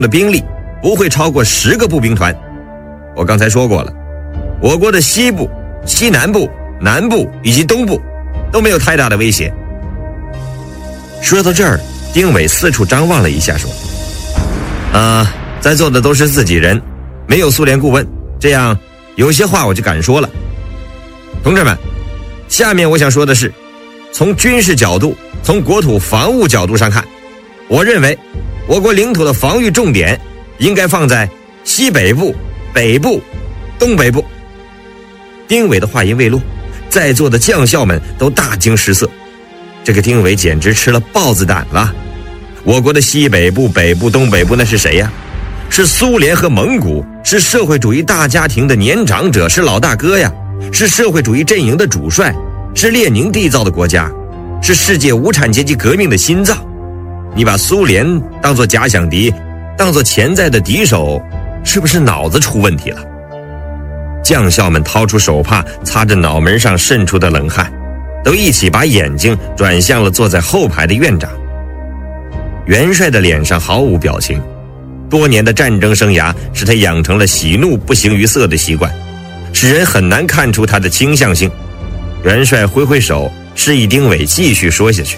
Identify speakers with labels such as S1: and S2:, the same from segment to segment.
S1: 的兵力不会超过10个步兵团。我刚才说过了，我国的西部、西南部、南部以及东部都没有太大的威胁。说到这儿，丁伟四处张望了一下，说：在座的都是自己人，没有苏联顾问，这样有些话我就敢说了。同志们，下面我想说的是，从军事角度，从国土防务角度上看，我认为我国领土的防御重点应该放在西北部、北部、东北部。丁伟的话音未落，在座的将校们都大惊失色。这个丁伟简直吃了豹子胆了。我国的西北部、北部、东北部那是谁呀？是苏联和蒙古，是社会主义大家庭的年长者，是老大哥呀，是社会主义阵营的主帅，是列宁缔造的国家，是世界无产阶级革命的心脏。你把苏联当作假想敌，当作潜在的敌手，是不是脑子出问题了？将校们掏出手帕，擦着脑门上渗出的冷汗，都一起把眼睛转向了坐在后排的院长。元帅的脸上毫无表情，多年的战争生涯使他养成了喜怒不形于色的习惯，使人很难看出他的倾向性。元帅挥挥手，示意丁伟继续说下去。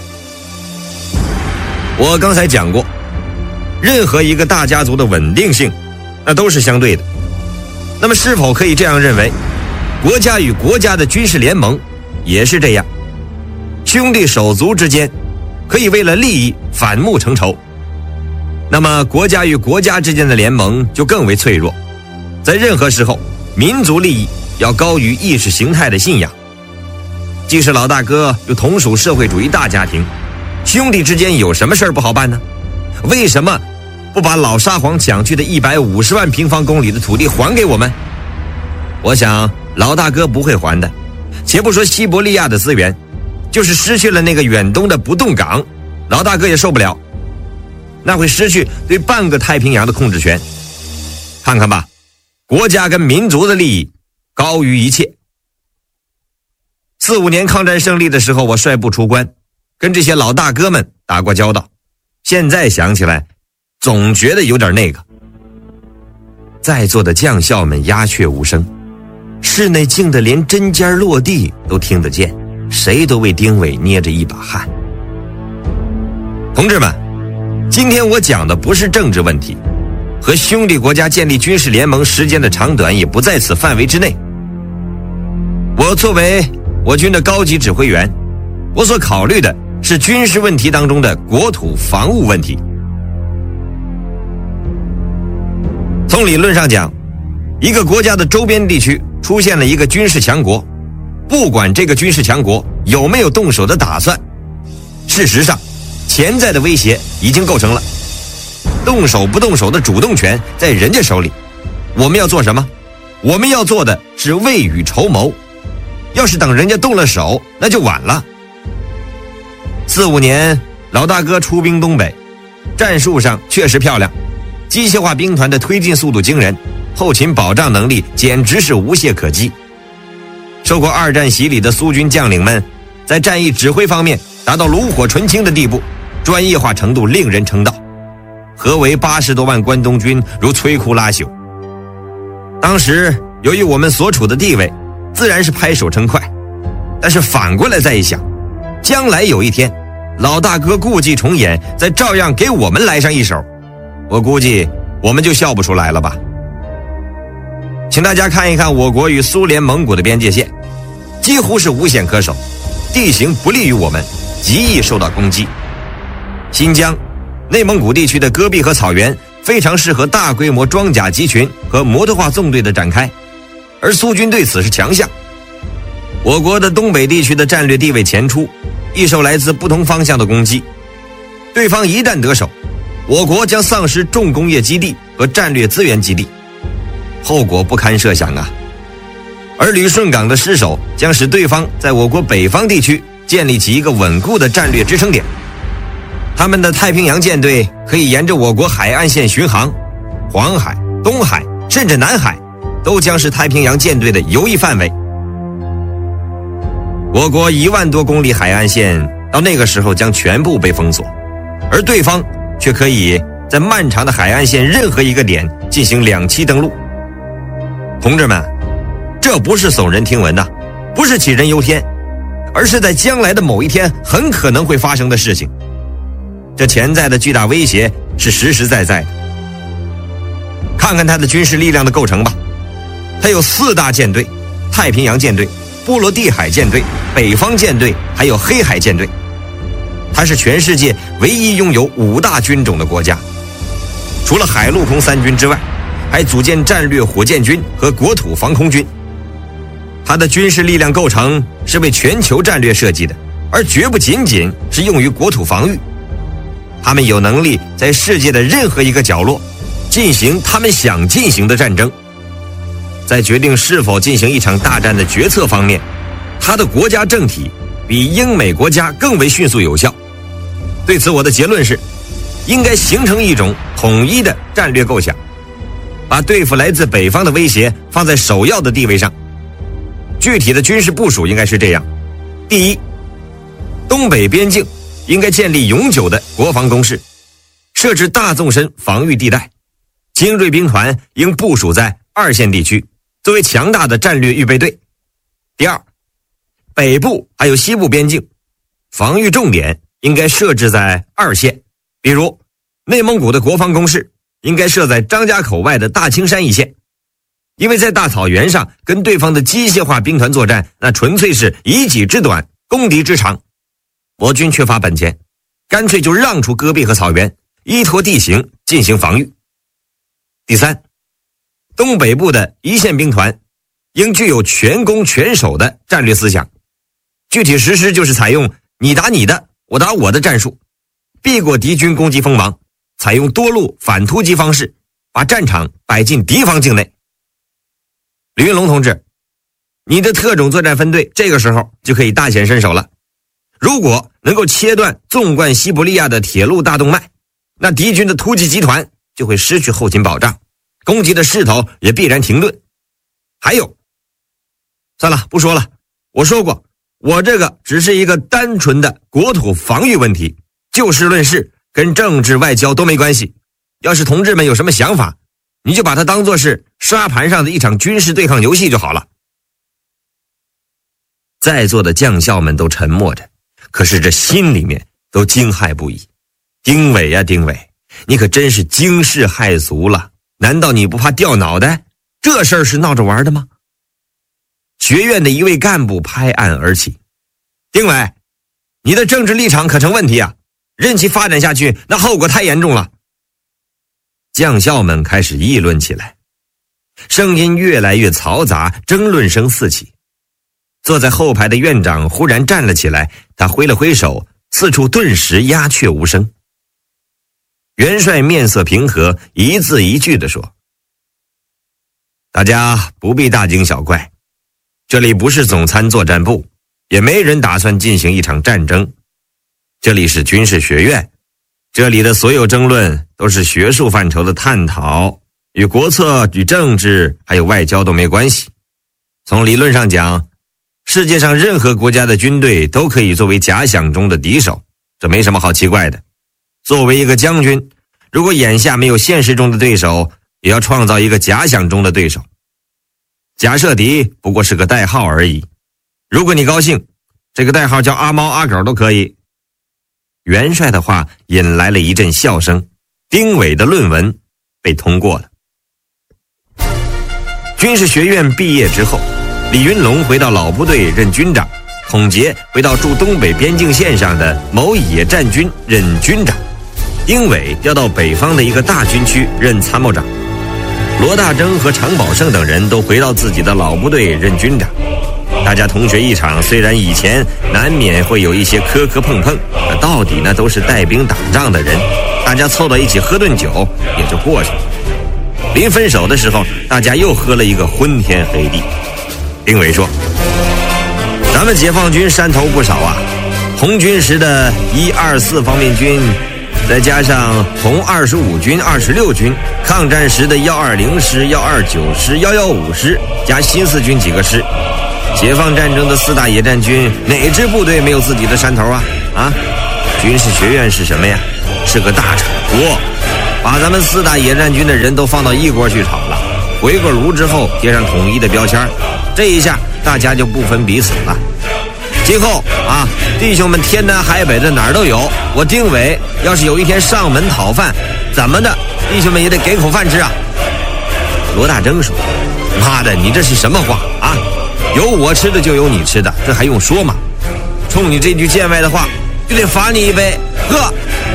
S1: 我刚才讲过，任何一个大家族的稳定性，那都是相对的。那么是否可以这样认为，国家与国家的军事联盟也是这样？兄弟手足之间可以为了利益反目成仇，那么国家与国家之间的联盟就更为脆弱。在任何时候，民族利益要高于意识形态的信仰。既是老大哥，又同属社会主义大家庭，兄弟之间有什么事儿不好办呢？为什么不把老沙皇抢去的150万平方公里的土地还给我们？我想老大哥不会还的。且不说西伯利亚的资源，就是失去了那个远东的不动港，老大哥也受不了。那会失去对半个太平洋的控制权。看看吧，国家跟民族的利益高于一切。4、5年抗战胜利的时候，我率部出关，跟这些老大哥们打过交道。现在想起来，总觉得有点那个。在座的将校们鸦雀无声，室内静得连针尖落地都听得见，谁都为丁伟捏着一把汗。同志们，今天我讲的不是政治问题，和兄弟国家建立军事联盟时间的长短也不在此范围之内。我作为我军的高级指挥员，我所考虑的是军事问题当中的国土防务问题。从理论上讲，一个国家的周边地区出现了一个军事强国，不管这个军事强国有没有动手的打算，事实上潜在的威胁已经构成了。动手不动手的主动权在人家手里，我们要做什么？我们要做的是未雨绸缪。要是等人家动了手，那就晚了。4、5年老大哥出兵东北，战术上确实漂亮，机械化兵团的推进速度惊人，后勤保障能力简直是无懈可击。受过2战洗礼的苏军将领们在战役指挥方面达到炉火纯青的地步，专业化程度令人称道。合围80多万关东军如摧枯拉朽。当时由于我们所处的地位，自然是拍手称快。但是反过来再一想，将来有一天老大哥故伎重演，再照样给我们来上一手，我估计我们就笑不出来了吧。请大家看一看我国与苏联蒙古的边界线，几乎是无险可守，地形不利于我们，极易受到攻击。新疆、内蒙古地区的戈壁和草原非常适合大规模装甲集群和摩托化纵队的展开，而苏军对此是强项。我国的东北地区的战略地位前出，易受来自不同方向的攻击。对方一旦得手，我国将丧失重工业基地和战略资源基地，后果不堪设想啊。而旅顺港的失守将使对方在我国北方地区建立起一个稳固的战略支撑点。他们的太平洋舰队可以沿着我国海岸线巡航，黄海、东海甚至南海都将是太平洋舰队的游弋范围。我国1万多公里海岸线到那个时候将全部被封锁，而对方却可以在漫长的海岸线任何一个点进行2栖登陆。同志们，这不是耸人听闻的，不是杞人忧天，而是在将来的某一天很可能会发生的事情。这潜在的巨大威胁是实实在在的。看看它的军事力量的构成吧，它有4大舰队：太平洋舰队、波罗的海舰队、北方舰队，还有黑海舰队。它是全世界唯一拥有5大军种的国家。除了海陆空3军之外，还组建战略火箭军和国土防空军。它的军事力量构成是为全球战略设计的，而绝不仅仅是用于国土防御。他们有能力在世界的任何一个角落进行他们想进行的战争。在决定是否进行一场大战的决策方面，他的国家政体比英美国家更为迅速有效。对此，我的结论是，应该形成一种统一的战略构想，把对付来自北方的威胁放在首要的地位上。具体的军事部署应该是这样：第一，东北边境应该建立永久的国防工事，设置大纵深防御地带，精锐兵团应部署在2线地区，作为强大的战略预备队。第二，北部还有西部边境，防御重点应该设置在2线，比如内蒙古的国防工事应该设在张家口外的大青山一线，因为在大草原上跟对方的机械化兵团作战，那纯粹是以己之短攻敌之长，我军缺乏本钱，干脆就让出戈壁和草原，依托地形进行防御。第三，东北部的1线兵团应具有全攻全守的战略思想，具体实施就是采用你打你的，我打我的战术，避过敌军攻击锋芒，采用多路反突击方式，把战场摆进敌方境内。李云龙同志，你的特种作战分队这个时候就可以大显身手了。如果能够切断纵贯西伯利亚的铁路大动脉，那敌军的突击集团就会失去后勤保障，攻击的势头也必然停顿。还有，算了，不说了，我说过，我这个只是一个单纯的国土防御问题，就事论事，跟政治外交都没关系。要是同志们有什么想法，你就把它当作是沙盘上的一场军事对抗游戏就好了。在座的将校们都沉默着，可是这心里面都惊骇不已。丁伟呀，丁伟，你可真是惊世骇俗了，难道你不怕掉脑袋？这事儿是闹着玩的吗？学院的一位干部拍案而起：丁伟，你的政治立场可成问题啊，任其发展下去，那后果太严重了。将校们开始议论起来，声音越来越嘈杂，争论声四起。坐在后排的院长忽然站了起来，他挥了挥手，四处顿时鸦雀无声。元帅面色平和，一字一句地说：大家不必大惊小怪，这里不是总参作战部，也没人打算进行一场战争，这里是军事学院，这里的所有争论都是学术范畴的探讨，与国策与政治还有外交都没关系。从理论上讲，世界上任何国家的军队都可以作为假想中的敌手，这没什么好奇怪的。作为一个将军，如果眼下没有现实中的对手，也要创造一个假想中的对手。假设敌不过是个代号而已，如果你高兴，这个代号叫阿猫阿狗都可以。元帅的话引来了一阵笑声，丁伟的论文被通过了。军事学院毕业之后，李云龙回到老部队任军长，孔杰回到驻东北边境线上的某野战军任军长，丁伟调到北方的一个大军区任参谋长，罗大征和常宝胜等人都回到自己的老部队任军长。大家同学一场，虽然以前难免会有一些磕磕碰碰，到底呢都是带兵打仗的人，大家凑到一起喝顿酒也就过去了。临分手的时候，大家又喝了一个昏天黑地。丁伟说：咱们解放军山头不少啊，红军时的124方面军，再加上红25军、26军，抗战时的120师、129师、115师，加新四军几个师，解放战争的4大野战军，哪支部队没有自己的山头啊？军事学院是什么呀？是个大楚国， 把咱们4大野战军的人都放到一锅去炒了，回过炉之后贴上统一的标签，这一下大家就不分彼此了。今后啊，弟兄们天南海北的哪儿都有，我丁伟要是有一天上门讨饭，怎么的，弟兄们也得给口饭吃啊。罗大征说：“妈的，你这是什么话啊？有我吃的就有你吃的，这还用说吗？冲你这句见外的话，就得罚你一杯，喝。”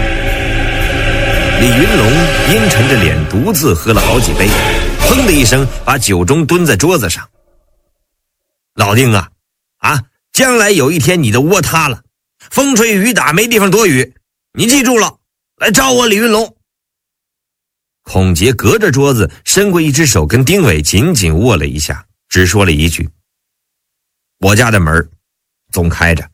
S1: 李云龙阴沉着脸独自喝了好几杯，砰的一声把酒盅蹲在桌子上。老丁啊，将来有一天你的窝塌了，风吹雨打没地方躲雨，你记住了，来找我李云龙。孔杰隔着桌子伸过一只手，跟丁伟紧紧握了一下，只说了一句：“我家的门总开着。”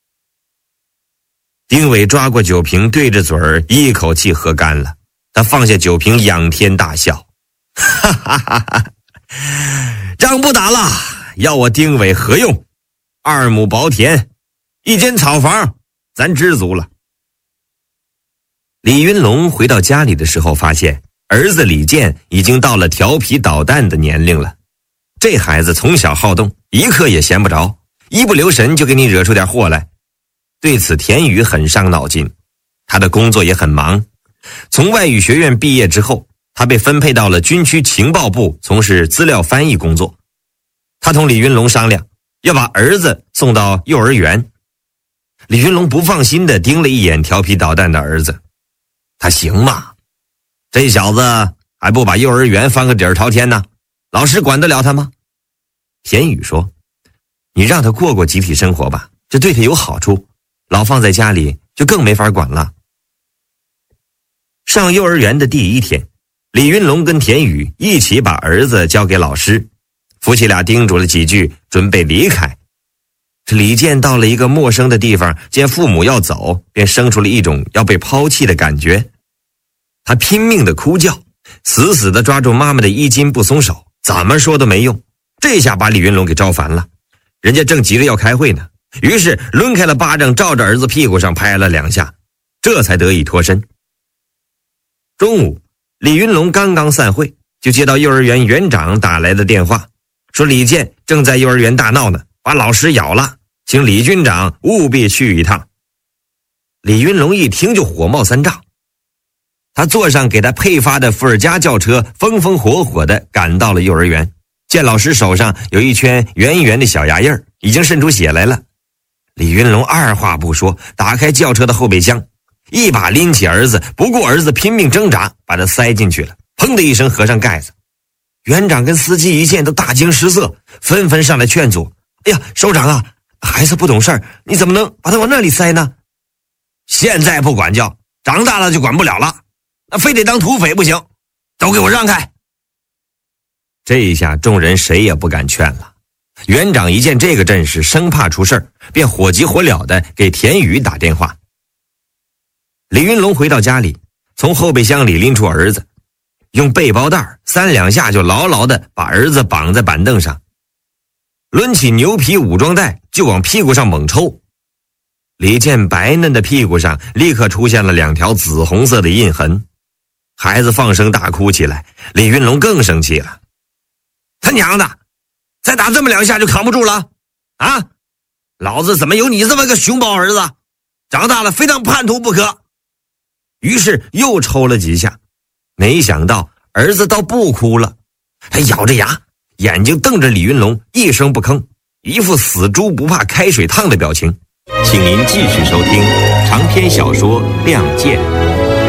S1: 丁伟抓过酒瓶，对着嘴儿一口气喝干了。他放下酒瓶，仰天大笑：“哈哈哈哈！仗不打了，要我丁伟何用？2亩薄田，1间草房，咱知足了。”李云龙回到家里的时候，发现儿子李健已经到了调皮捣蛋的年龄了。这孩子从小好动，一刻也闲不着，一不留神就给你惹出点祸来。对此田宇很伤脑筋，他的工作也很忙。从外语学院毕业之后，他被分配到了军区情报部从事资料翻译工作。他同李云龙商量要把儿子送到幼儿园。李云龙不放心地盯了一眼调皮捣蛋的儿子，他行吗？这小子还不把幼儿园翻个底儿朝天呢，老师管得了他吗？田宇说：“你让他过集体生活吧，这对他有好处，老放在家里就更没法管了。”上幼儿园的第1天，李云龙跟田宇一起把儿子交给老师，夫妻俩叮嘱了几句，准备离开。这李健到了一个陌生的地方，见父母要走，便生出了一种要被抛弃的感觉。他拼命的哭叫，死死地抓住妈妈的衣襟不松手，怎么说都没用。这下把李云龙给招烦了，人家正急着要开会呢，于是抡开了巴掌，照着儿子屁股上拍了2下，这才得以脱身。中午，李云龙刚刚散会，就接到幼儿园园长打来的电话，说李健正在幼儿园大闹呢，把老师咬了，请李军长务必去一趟。李云龙一听就火冒三丈，他坐上给他配发的伏尔加轿车，风风火火地赶到了幼儿园，见老师手上有一圈圆圆的小牙印，已经渗出血来了。李云龙二话不说，打开轿车的后备箱，一把拎起儿子，不顾儿子拼命挣扎，把他塞进去了，砰的一声合上盖子。园长跟司机一见都大惊失色，纷纷上来劝阻：“哎呀，首长啊，孩子不懂事儿，你怎么能把他往那里塞呢？现在不管教，长大了就管不了了，那非得当土匪不行，都给我让开！”这一下众人谁也不敢劝了。园长一见这个阵势，生怕出事，便火急火燎地给田宇打电话。李云龙回到家里，从后备箱里拎出儿子，用背包带3两下就牢牢地把儿子绑在板凳上，抡起牛皮武装带就往屁股上猛抽。李健白嫩的屁股上立刻出现了2条紫红色的印痕。孩子放声大哭起来，李云龙更生气了：“他娘的，再打这么2下就扛不住了啊！老子怎么有你这么个熊宝儿子，长大了非当叛徒不可！”于是又抽了几下，没想到儿子倒不哭了，还咬着牙，眼睛瞪着李云龙，一声不吭，一副死猪不怕开水烫的表情。请您继续收听长篇小说《亮剑》。